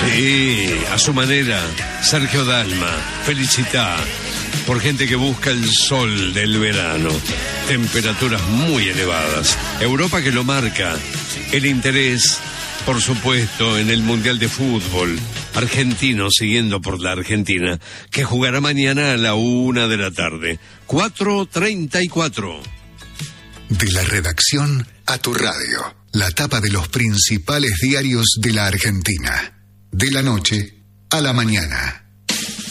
Sí, a su manera, Sergio Dalma, felicita por gente que busca el sol del verano. Temperaturas muy elevadas. Europa que lo marca. El interés, por supuesto, en el Mundial de Fútbol. Argentino siguiendo por la Argentina, que jugará mañana a la 1:00 p.m. 4:34. De la redacción a tu radio. La tapa de los principales diarios de la Argentina. De la noche a la mañana.